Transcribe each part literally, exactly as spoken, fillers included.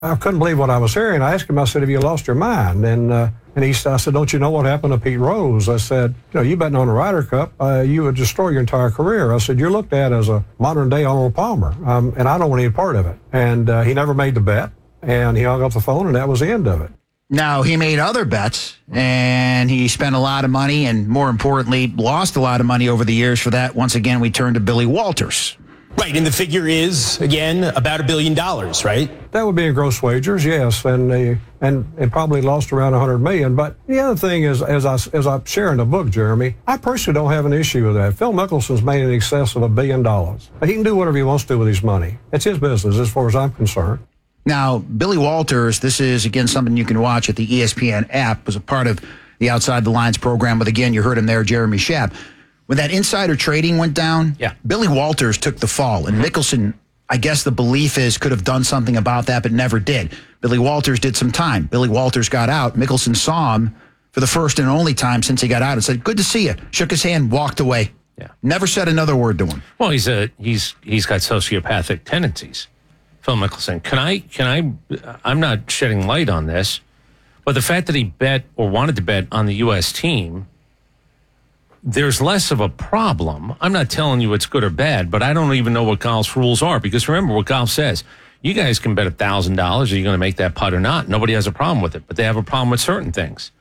I couldn't believe what I was hearing. I asked him, I said, have you lost your mind? And uh, and he I said, don't you know what happened to Pete Rose? I said, you know, you betting on the Ryder Cup, uh, you would destroy your entire career. I said, you're looked at as a modern-day Arnold Palmer, um, and I don't want any part of it. And uh, he never made the bet, and he hung up the phone, and that was the end of it. Now, he made other bets, and he spent a lot of money, and more importantly, lost a lot of money over the years. For that, once again, we turn to Billy Walters. Right, and the figure is, again, about a billion dollars, right? That would be in gross wagers, yes, and uh, and it probably lost around one hundred million dollars. But the other thing is, as I, as I share in the book, Jeremy, I personally don't have an issue with that. Phil Mickelson's made in excess of a billion dollars. He can do whatever he wants to do with his money. It's his business as far as I'm concerned. Now, Billy Walters, this is, again, something you can watch at the E S P N app, was a part of the Outside the Lines program. But again, you heard him there, Jeremy Schaap. When that insider trading went down, yeah. Billy Walters took the fall. And Mickelson, I guess the belief is, could have done something about that, but never did. Billy Walters did some time. Billy Walters got out. Mickelson saw him for the first and only time since he got out and said, good to see you. Shook his hand, walked away. Yeah. Never said another word to him. Well, he's a he's he's got sociopathic tendencies. Phil Mickelson. Can I can I I'm not shedding light on this, but the fact that he bet or wanted to bet on the U S team, there's less of a problem. I'm not telling you it's good or bad, but I don't even know what golf's rules are, because remember what golf says. You guys can bet one thousand dollars. Are you going to make that putt or not? Nobody has a problem with it, but they have a problem with certain things.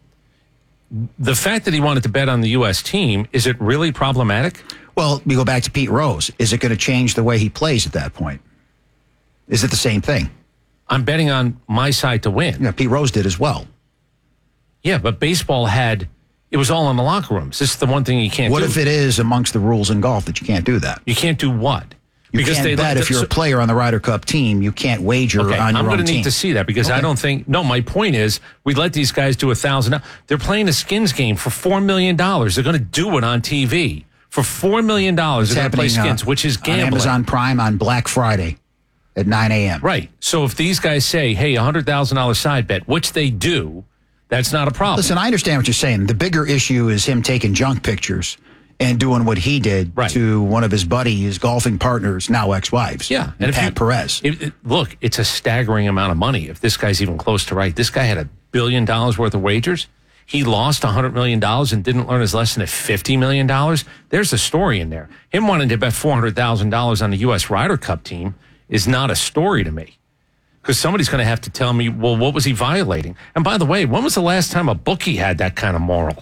The fact that he wanted to bet on the U S team, is it really problematic? Well, we go back to Pete Rose. Is it going to change the way he plays at that point? Is it the same thing? I'm betting on my side to win. Yeah, Pete Rose did as well. Yeah, but baseball had... It was all in the locker rooms. This is the one thing you can't what do. What if it is amongst the rules in golf that you can't do that? You can't do what? You because can't they bet if you're a player on the Ryder Cup team, you can't wager okay, on your I'm own gonna team. need to see that, because okay. I don't think... No, my point is, we let these guys do a thousand... They're playing a skins game for four million dollars. They're going to do it on T V. For four million dollars, they're going to play skins, uh, which is gambling. On Amazon Prime on Black Friday at nine a.m. Right. So if these guys say, hey, a one hundred thousand dollars side bet, which they do, that's not a problem. Listen, I understand what you're saying. The bigger issue is him taking junk pictures and doing what he did right. to one of his buddies, his golfing partners, now ex-wives. Yeah. And, and Pat you, Perez. It, it, look, it's a staggering amount of money if this guy's even close to right. This guy had a billion dollars worth of wagers. He lost one hundred million dollars and didn't learn his lesson at fifty million dollars. There's a story in there. Him wanting to bet four hundred thousand dollars on the U S Ryder Cup team is not a story to me. Because somebody's going to have to tell me, well, what was he violating? And by the way, when was the last time a bookie had that kind of moral?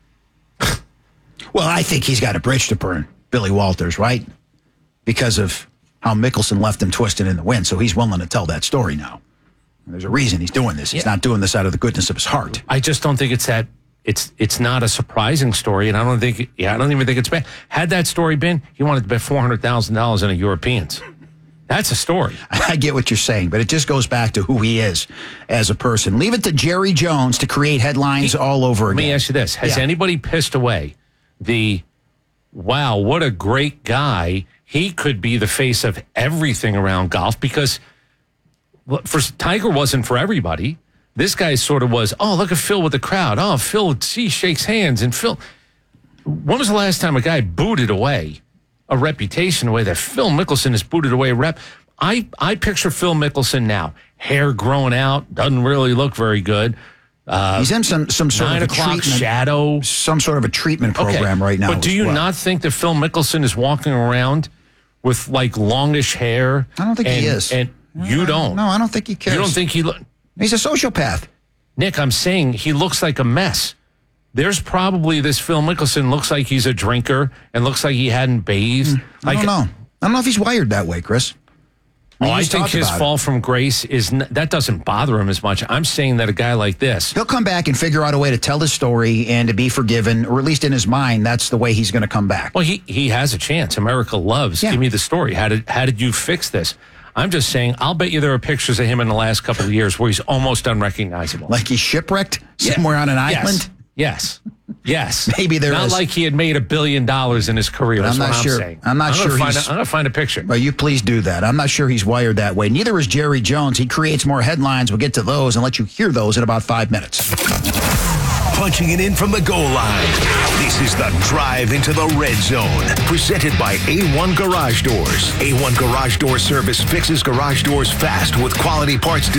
Well, I think he's got a bridge to burn, Billy Walters, right? Because of how Mickelson left him twisted in the wind. So he's willing to tell that story now. And there's a reason he's doing this. He's yeah. not doing this out of the goodness of his heart. I just don't think it's that. It's it's not a surprising story, and I don't think. Yeah, I don't even think it's bad. Had that story been, he wanted to bet four hundred thousand dollars on a Europeans. That's a story. I get what you're saying, but it just goes back to who he is as a person. Leave it to Jerry Jones to create headlines he, all over again. Let me ask you this. Has yeah. anybody pissed away the, wow, what a great guy. He could be the face of everything around golf, because for Tiger wasn't for everybody. This guy sort of was, oh, look at Phil with the crowd. Oh, Phil, see, shakes hands. And Phil, when was the last time a guy booted away a reputation the way that Phil Mickelson has booted away a rep? I, I picture Phil Mickelson now, hair growing out, doesn't really look very good. Uh, He's in some, some sort nine of a o'clock treatment, shadow. some sort of a treatment program okay. right now. But do you well. not think that Phil Mickelson is walking around with like longish hair? I don't think and, he is. And you don't? No, I don't think he cares. You don't think he... Lo- He's a sociopath. Nick, I'm saying he looks like a mess. There's probably this Phil Mickelson looks like he's a drinker and looks like he hadn't bathed. Mm, I like, don't know. I don't know if he's wired that way, Chris. I, mean, oh, I think his fall it. from grace is n- that doesn't bother him as much. I'm saying that a guy like this, he'll come back and figure out a way to tell his story and to be forgiven, or at least in his mind, that's the way he's going to come back. Well, he he has a chance. America loves. Yeah. Give me the story. How did how did you fix this? I'm just saying, I'll bet you there are pictures of him in the last couple of years where he's almost unrecognizable. Like he's shipwrecked yeah. somewhere on an island? Yes. Yes. Maybe there Not is. like he had made a billion dollars in his career. That's I'm not what I'm sure. saying. I'm not I'm sure find he's... A, I'm going to find a picture. Well, you please do that. I'm not sure he's wired that way. Neither is Jerry Jones. He creates more headlines. We'll get to those and let you hear those in about five minutes. punching it in from the goal line. This is the Drive into the Red Zone, presented by A one Garage Doors. A one Garage Door service fixes garage doors fast with quality parts